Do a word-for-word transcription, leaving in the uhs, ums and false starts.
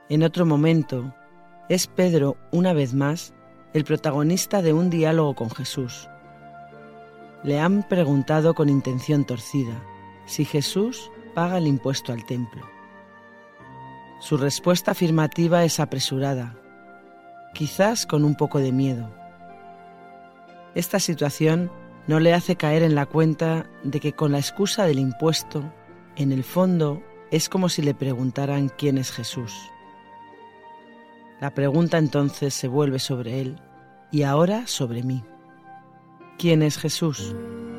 En otro momento, es Pedro, una vez más, el protagonista de un diálogo con Jesús. Le han preguntado con intención torcida si Jesús paga el impuesto al templo. Su respuesta afirmativa es apresurada, quizás con un poco de miedo. Esta situación no le hace caer en la cuenta de que con la excusa del impuesto, en el fondo es como si le preguntaran quién es Jesús. La pregunta entonces se vuelve sobre él y ahora sobre mí. ¿Quién es Jesús?